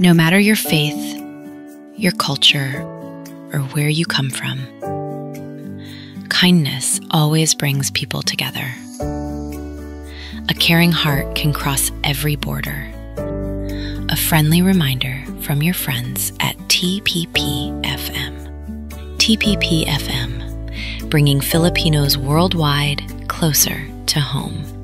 No matter your faith, your culture, or where you come from, kindness always brings people together. A caring heart can cross every border. A friendly reminder from your friends at TPP-FM. TPP-FM, bringing Filipinos worldwide closer to home.